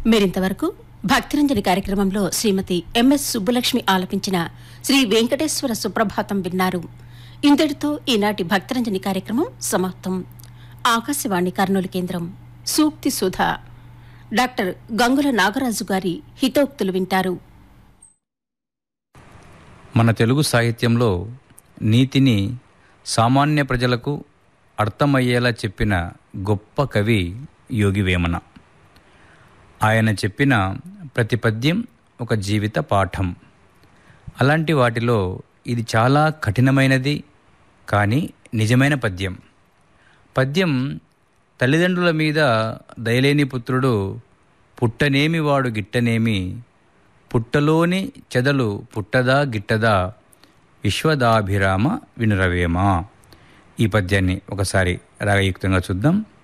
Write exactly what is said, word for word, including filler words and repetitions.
మీరింతవరకు భక్తిరంజని కార్యక్రమంలో శ్రీమతి ఎంఎస్ సుబ్బలక్ష్మి ఆలపించిన శ్రీ వెంకటేశ్వర సుప్రభాతం విన్నారు. ఇంతటితో ఈనాటి భక్తిరంజని కార్యక్రమం సమాప్తం. ఆకాశవాణి కర్నూలు కేంద్రం. సూక్తి సుధ డాక్టర్ గంగుల నాగరాజు గారి హితోక్తులు వింటారు. మన తెలుగు సాహిత్యంలో నీతిని సామాన్య ప్రజలకు అర్థమయ్యేలా చెప్పిన గొప్ప కవి యోగి వేమన. ఆయన చెప్పిన ప్రతి పద్యం ఒక జీవిత పాఠం. అలాంటి వాటిలో ఇది చాలా కఠినమైనది కానీ నిజమైన పద్యం. పద్యం తల్లిదండ్రుల మీద దయలేని పుత్రుడు పుట్టనేమి వాడు గిట్టనేమి, పుట్టలోని చెదలు పుట్టదా గిట్టదా, విశ్వదాభిరామ వినురవేమ. ఈ పద్యాన్ని ఒకసారి రాగయుక్తంగా చూద్దాం.